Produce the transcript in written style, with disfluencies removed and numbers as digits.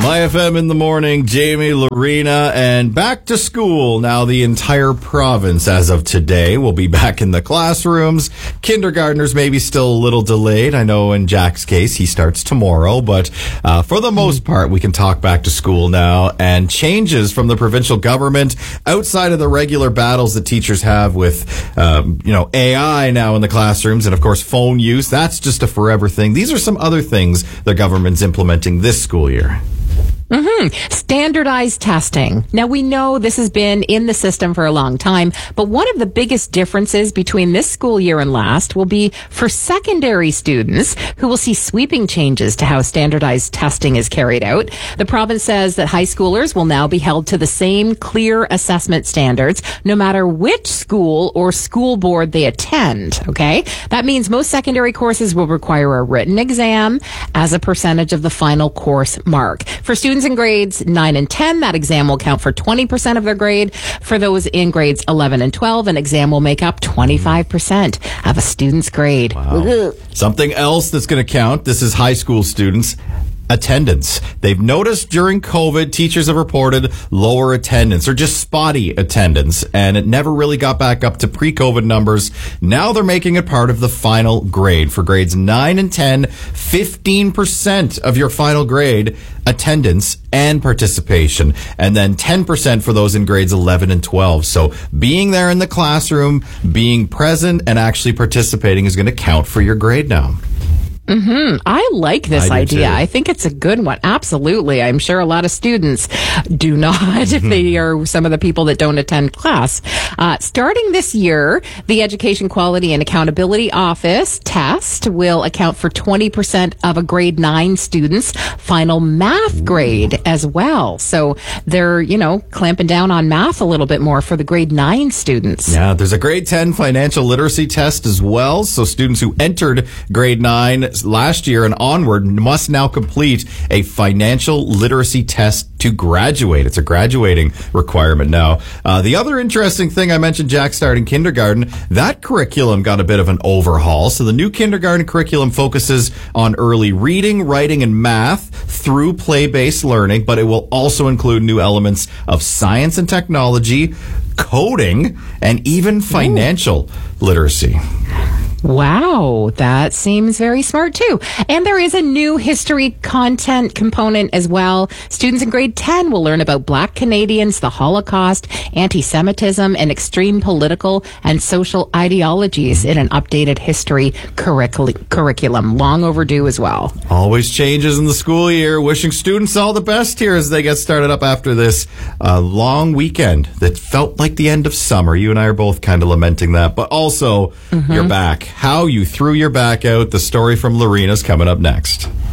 My FM in the morning, Jamie, Lorena, and back to school. Now the entire province, as of today, will be back in the classrooms. Kindergartners may be still a little delayed. I know in Jack's case, he starts tomorrow, but for the most part, we can talk back to school now. And changes from the provincial government outside of the regular battles that teachers have with, AI now in the classrooms, and of course, phone use. That's just a forever thing. These are some other things the government's implementing this school year. Standardized testing. Now, we know this has been in the system for a long time, but one of the biggest differences between this school year and last will be for secondary students who will see sweeping changes to how standardized testing is carried out. The province says that high schoolers will now be held to the same clear assessment standards, no matter which school or school board they attend. Okay? That means most secondary courses will require a written exam as a percentage of the final course mark. For students in grades 9 and 10, that exam will count for 20% of their grade. For those in grades 11 and 12, an exam will make up 25% of a student's grade. Wow. Something else that's going to count, this is high school students. Attendance. They've noticed during COVID, teachers have reported lower attendance or just spotty attendance, and it never really got back up to pre-COVID numbers. Now they're making it part of the final grade. For grades 9 and 10, 15% of your final grade attendance and participation, and then 10% for those in grades 11 and 12. So being there in the classroom, being present, and actually participating is going to count for your grade now. I like this idea. I think it's a good one. Absolutely. I'm sure a lot of students do not if they are some of the people that don't attend class. Starting this year, the Education Quality and Accountability Office test will account for 20% of a grade 9 student's final math grade as well. So they're, clamping down on math a little bit more for the grade 9 students. Yeah, there's a grade 10 financial literacy test as well. So students who entered grade 9 last year and onward must now complete a financial literacy test to graduate. It's a graduating requirement now. The other interesting thing I mentioned, Jack, starting kindergarten, that curriculum got a bit of an overhaul. So the new kindergarten curriculum focuses on early reading, writing, and math through play-based learning, but it will also include new elements of science and technology, coding, and even financial literacy. Wow, that seems very smart too. And there is a new history content component as well. Students in grade 10 will learn about Black Canadians, the Holocaust, anti-Semitism, and extreme political and social ideologies in an updated history curriculum. Long overdue as well. Always changes in the school year. Wishing students all the best here as they get started up after this long weekend that felt like the end of summer. You and I are both kind of lamenting that, but also you're back. How you threw your back out. The story from Lorena's coming up next.